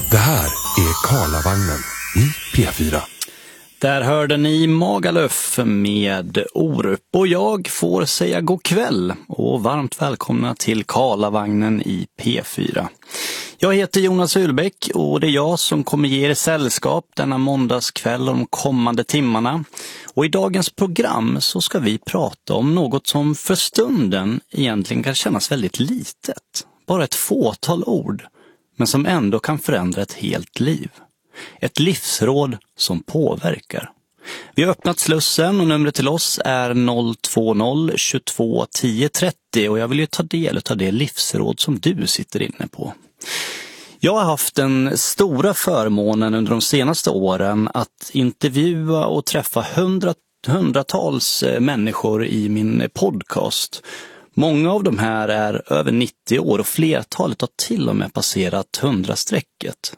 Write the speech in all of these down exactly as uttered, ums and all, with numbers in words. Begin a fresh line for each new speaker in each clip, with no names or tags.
Det här är Karlavagnen i P fyra.
Där hörde ni Magaluf med Orup och jag får säga god kväll och varmt välkomna till Karlavagnen i P fyra. Jag heter Jonas Ullbäck och det är jag som kommer ge er sällskap denna måndagskväll och de kommande timmarna. Och i dagens program så ska vi prata om något som för stunden egentligen kan kännas väldigt litet. Bara ett fåtal ord, men som ändå kan förändra ett helt liv. Ett livsråd som påverkar. Vi har öppnat slussen och numret till oss är noll två noll tjugotvå tio trettio och jag vill ju ta del av det livsråd som du sitter inne på. Jag har haft den stora förmånen under de senaste åren att intervjua och träffa hundra, hundratals människor i min podcast. Många av de här är över nittio år och flertalet har till och med passerat hundrastrecket.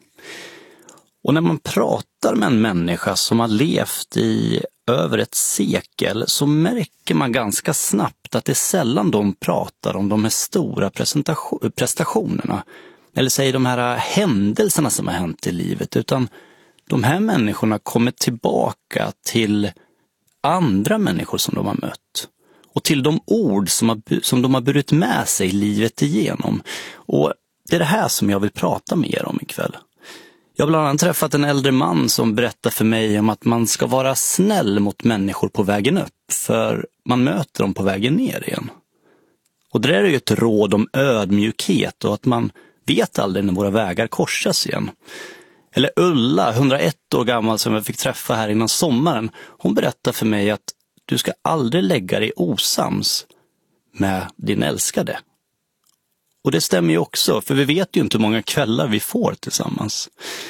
Och när man pratar med en människa som har levt i över ett sekel så märker man ganska snabbt att det är sällan de pratar om de här stora prestationerna. Eller säger de här händelserna som har hänt i livet. Utan de här människorna kommer tillbaka till andra människor som de har mött. Och till de ord som, har, som de har burit med sig livet igenom. Och det är det här som jag vill prata med er om ikväll. Jag har bland annat träffat en äldre man som berättar för mig om att man ska vara snäll mot människor på vägen upp. För man möter dem på vägen ner igen. Och det är ju ett råd om ödmjukhet och att man vet aldrig när våra vägar korsas igen. Eller Ulla, hundraett år gammal som jag fick träffa här innan sommaren. Hon berättar för mig att du ska aldrig lägga dig osams med din älskade. Och det stämmer ju också, för vi vet ju inte hur många kvällar vi får tillsammans.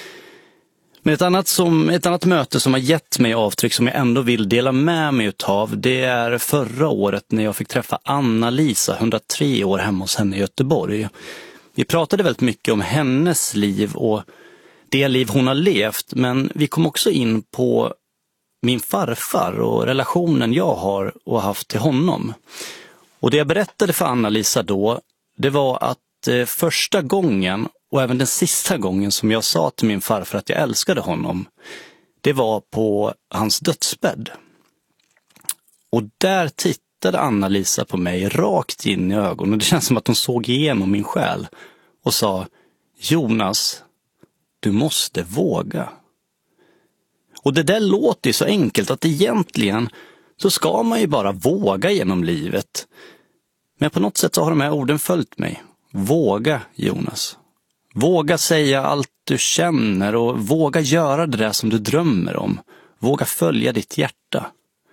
Men ett annat, som, ett annat möte som har gett mig avtryck som jag ändå vill dela med mig utav, det är förra året när jag fick träffa Anna-Lisa, hundratre år, hemma hos henne i Göteborg. Vi pratade väldigt mycket om hennes liv och det liv hon har levt, men vi kom också in på min farfar och relationen jag har och haft till honom. Och det jag berättade för Anna-Lisa då, det var att eh, första gången och även den sista gången som jag sa till min farfar att jag älskade honom, det var på hans dödsbädd. Och där tittade Anna-Lisa på mig rakt in i ögonen och det känns som att hon såg igenom min själ och sa: Jonas, du måste våga. Och det där låter ju så enkelt att egentligen så ska man ju bara våga genom livet. Men på något sätt så har de här orden följt mig. Våga, Jonas. Våga säga allt du känner och våga göra det där som du drömmer om. Våga följa ditt hjärta.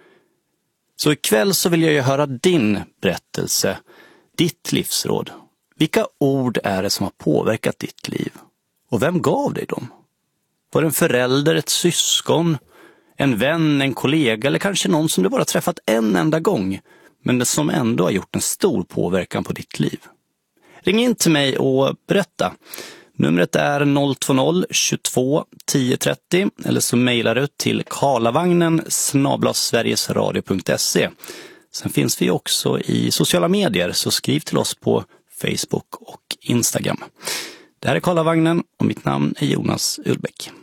Så ikväll så vill jag ju höra din berättelse, ditt livsråd. Vilka ord är det som har påverkat ditt liv? Och vem gav dig dem? Var det en förälder, ett syskon, en vän, en kollega eller kanske någon som du bara träffat en enda gång men som ändå har gjort en stor påverkan på ditt liv? Ring in till mig och berätta. Numret är noll två noll tjugotvå tio trettio eller så mejlar du till karlavagnen snabel-a sverigesradio punkt se. Sen finns vi också i sociala medier så skriv till oss på Facebook och Instagram. Det här är Karlavagnen och mitt namn är Jonas Ullbäck.